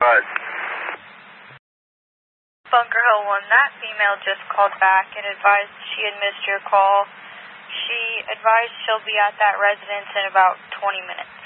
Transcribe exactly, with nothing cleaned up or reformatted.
advise. Bunker Hill one, that female just called back and advised she had missed your call. She advised she'll be at that residence in about twenty minutes.